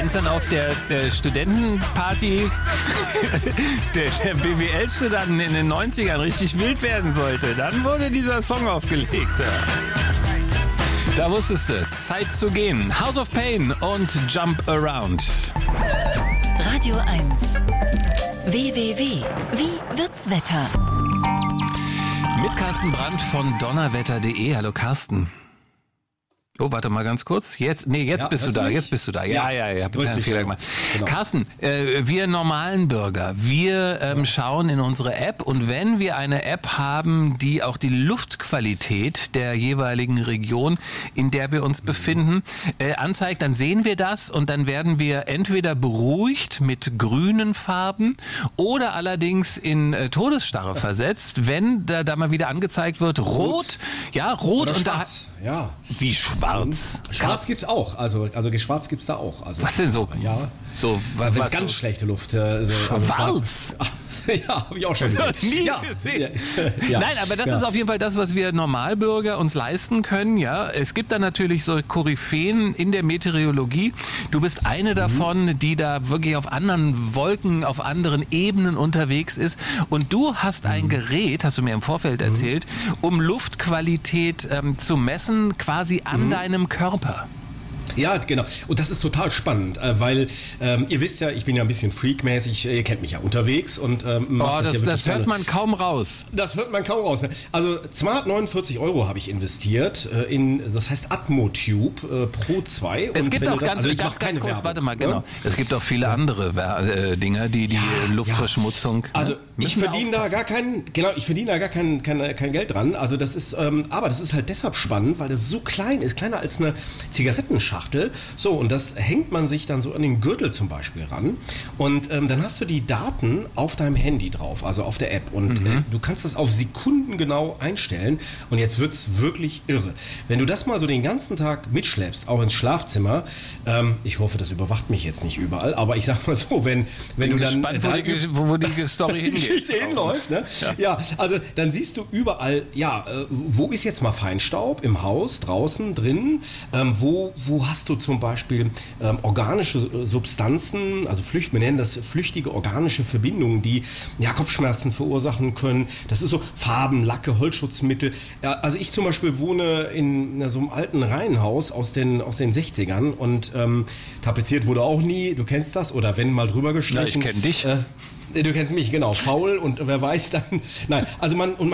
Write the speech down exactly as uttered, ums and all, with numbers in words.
wenn es dann auf der, der Studentenparty der, der B W L-Studenten in den neunzigern richtig wild werden sollte, dann wurde dieser Song aufgelegt. Da wusstest du, Zeit zu gehen. House of Pain und Jump Around. Radio eins. W W W. Wie wird's Wetter? Mit Carsten Brandt von donnerwetter punkt de. Hallo Carsten. Oh, warte mal ganz kurz. Jetzt, nee, jetzt ja, bist du da, jetzt bist du da. Ja, ja, ja, ja. Hab einen Fehler gemacht. Genau. Carsten, äh, wir normalen Bürger, wir ähm, schauen in unsere App und wenn wir eine App haben, die auch die Luftqualität der jeweiligen Region, in der wir uns befinden, äh, anzeigt, dann sehen wir das und dann werden wir entweder beruhigt mit grünen Farben oder allerdings in äh, Todesstarre versetzt, wenn da, da mal wieder angezeigt wird, rot, rot. ja, rot oder und schwarz. da... Ja. Wie schwarz? Schwarz gibt's auch, also also schwarz gibt's da auch. Also, was denn so? Ja, so wenn es was ganz so? schlechte Luft. Äh, so, schwarz? Also, ja, habe ich auch schon gesehen. Nie ja. gesehen. Ja. Ja. Nein, aber das ja. ist auf jeden Fall das, was wir Normalbürger uns leisten können. Ja, es gibt da natürlich so Koryphäen in der Meteorologie. Du bist eine mhm. davon, die da wirklich auf anderen Wolken, auf anderen Ebenen unterwegs ist. Und du hast mhm. ein Gerät, hast du mir im Vorfeld mhm. erzählt, um Luftqualität ähm, zu messen, quasi an mhm. deinem Körper. Ja, genau. Und das ist total spannend, weil ähm, ihr wisst ja, ich bin ja ein bisschen freakmäßig, ihr kennt mich ja unterwegs und ähm, macht oh, das, das, ja das hört gerne. man kaum raus. Das hört man kaum raus. Ne? Also zweihundertneunundvierzig Euro habe ich investiert äh, in, das heißt Atmotube äh, Pro zwei. Es und gibt auch das, ganz, also ich ganz, ganz kurz, Werbung, warte mal, genau. Ne? Es gibt auch viele andere äh, Dinge, die die ja, Luftverschmutzung. Ja. Also ne? ich verdiene da gar kein, genau, ich verdiene da gar kein, kein, kein Geld dran. Also das ist, ähm, aber das ist halt deshalb spannend, weil das so klein ist, kleiner als eine Zigarettenschachtel. So, und das hängt man sich dann so an den Gürtel zum Beispiel ran. Und ähm, dann hast du die Daten auf deinem Handy drauf, also auf der App. Und mhm. äh, du kannst das auf Sekunden genau einstellen. Und jetzt wird's wirklich irre. Wenn du das mal so den ganzen Tag mitschleppst, auch ins Schlafzimmer, ähm, ich hoffe, das überwacht mich jetzt nicht überall, aber ich sag mal so, wenn, wenn du dann... Gespannt, wo, die, wo, wo die Story hingeht. hinläuft, ne? Ja. ja, also dann siehst du überall, ja, äh, wo ist jetzt mal Feinstaub im Haus, draußen, drinnen, ähm, wo, wo hast du zum Beispiel ähm, organische Substanzen, also flücht, wir nennen das flüchtige organische Verbindungen, die ja Kopfschmerzen verursachen können. Das ist so Farben, Lacke, Holzschutzmittel. Ja, also ich zum Beispiel wohne in na, so einem alten Reihenhaus aus den, aus den sechzigern und ähm, tapeziert wurde auch nie, du kennst das, oder wenn mal drüber gestrichen. Ja, ich kenne dich. Äh, Du kennst mich, genau, faul und wer weiß dann, nein, also man, und